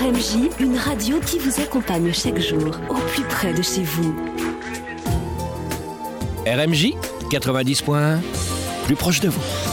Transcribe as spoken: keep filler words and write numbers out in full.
R M J, une radio qui vous accompagne chaque jour, au plus près de chez vous. R M J quatre-vingt-dix point un, plus proche de vous.